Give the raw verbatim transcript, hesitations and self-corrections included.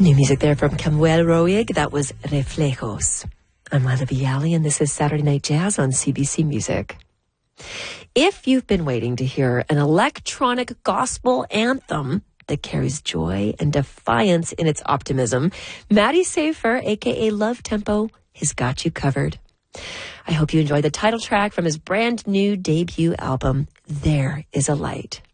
New music there from Camuel Roig. That was Reflejos. I'm Lila Bialy, and this is Saturday Night Jazz on C B C Music. If you've been waiting to hear an electronic gospel anthem that carries joy and defiance in its optimism, Matty Safer, a k a. Love Tempo, has got you covered. I hope you enjoy the title track from his brand new debut album, There Is a Light.